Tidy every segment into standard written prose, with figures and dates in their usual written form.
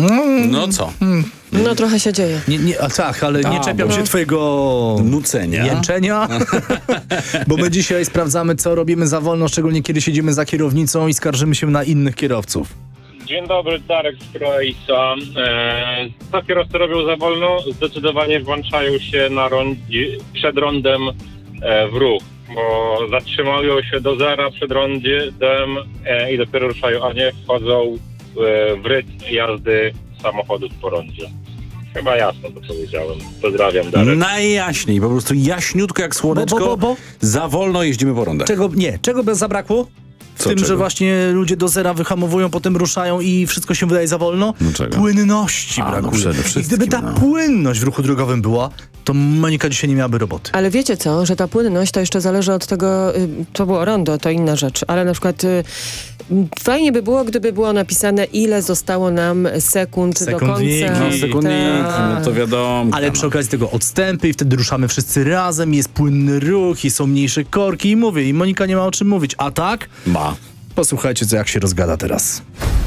No co? No trochę się dzieje. Ale nie czepiam się twojego nucenia, jęczenia, bo my dzisiaj sprawdzamy, co robimy za wolno, szczególnie kiedy siedzimy za kierownicą i skarżymy się na innych kierowców. Dzień dobry, Darek z Croatia. Co kierowcy robią za wolno? Zdecydowanie włączają się na przed rondem w ruch, bo zatrzymują się do zera przed rondem i dopiero ruszają, a nie wchodzą w rytm jazdy samochodów po rondzie. Chyba jasno to powiedziałem. Pozdrawiam, Darek. Najjaśniej, po prostu jaśniutko jak słoneczko. Za wolno jeździmy po rondach. Czego by zabrakło? W tym, że właśnie ludzie do zera wyhamowują, potem ruszają i wszystko się wydaje za wolno? No czego? Płynności brakuje. I gdyby ta płynność w ruchu drogowym była, to Monika dzisiaj nie miałaby roboty. Ale wiecie co, że ta płynność to jeszcze zależy od tego, to było rondo, to inna rzecz, ale na przykład fajnie by było, gdyby było napisane, ile zostało nam sekund do końca. Sekundniki, no to wiadomo. Ale przy okazji tego odstępy i wtedy ruszamy wszyscy razem, jest płynny ruch i są mniejsze korki i mówię, i Monika nie ma o czym mówić. A tak? Ma. Posłuchajcie, jak się rozgada teraz.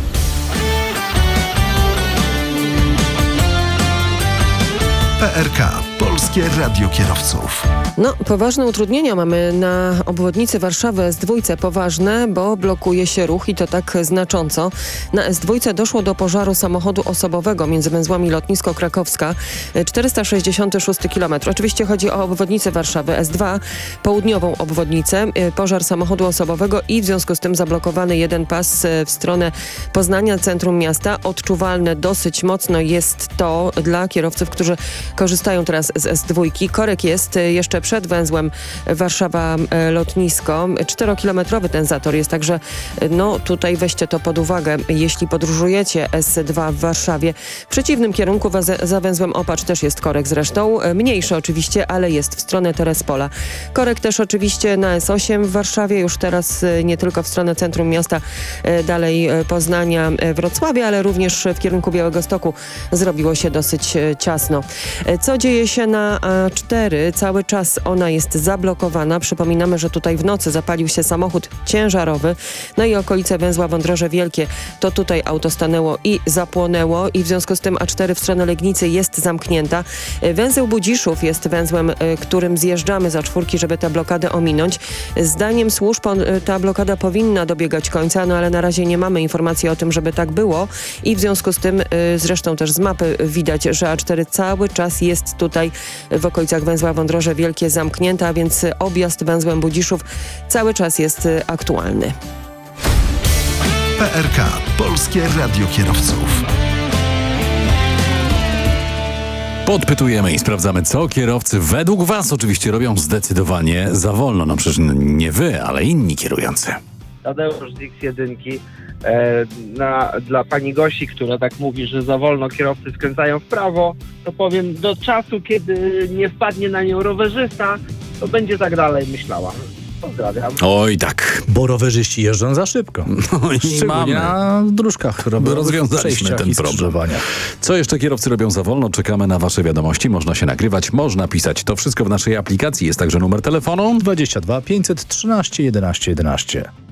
PRK, Polskie Radio Kierowców. No, poważne utrudnienia mamy na obwodnicy Warszawy S2, poważne, bo blokuje się ruch i to tak znacząco. Na S2 doszło do pożaru samochodu osobowego między węzłami Lotnisko Krakowska, 466 km. Oczywiście chodzi o obwodnicę Warszawy S2, południową obwodnicę, pożar samochodu osobowego i w związku z tym zablokowany jeden pas w stronę Poznania, centrum miasta. Odczuwalne dosyć mocno jest to dla kierowców, którzy korzystają teraz z S2. Korek jest jeszcze przed węzłem Warszawa-Lotnisko. 4-kilometrowy ten zator jest, także no tutaj weźcie to pod uwagę, jeśli podróżujecie S2 w Warszawie. W przeciwnym kierunku za węzłem Opacz też jest korek zresztą. Mniejszy oczywiście, ale jest w stronę Terespola. Korek też oczywiście na S8 w Warszawie, już teraz nie tylko w stronę centrum miasta, dalej Poznania, Wrocławia, ale również w kierunku Białegostoku zrobiło się dosyć ciasno. Co dzieje się na A4? Cały czas ona jest zablokowana. Przypominamy, że tutaj w nocy zapalił się samochód ciężarowy. No i okolice węzła Wądroże Wielkie, to tutaj auto stanęło i zapłonęło i w związku z tym A4 w stronę Legnicy jest zamknięta. Węzeł Budziszów jest węzłem, którym zjeżdżamy za czwórki, żeby tę blokadę ominąć. Zdaniem służb ta blokada powinna dobiegać końca, no ale na razie nie mamy informacji o tym, żeby tak było i w związku z tym zresztą też z mapy widać, że A4 cały czas jest tutaj w okolicach węzła Wądroże Wielkie zamknięta, więc objazd węzłem Budziszów cały czas jest aktualny. PRK, Polskie Radio Kierowców. Podpytujemy i sprawdzamy, co kierowcy według was oczywiście robią zdecydowanie za wolno. No przecież nie wy, ale inni kierujący. Tadeusz z X1. Dla pani Gosi, która tak mówi, że za wolno kierowcy skręcają w prawo, to powiem, do czasu, kiedy nie wpadnie na nią rowerzysta, to będzie tak dalej myślała. Pozdrawiam. Oj tak. Bo rowerzyści jeżdżą za szybko. No i szczególnie mamy. na dróżkach. Rozwiązaliśmy ten problem. Co jeszcze kierowcy robią za wolno? Czekamy na wasze wiadomości. Można się nagrywać, można pisać. To wszystko w naszej aplikacji. Jest także numer telefonu 22 513 11 11.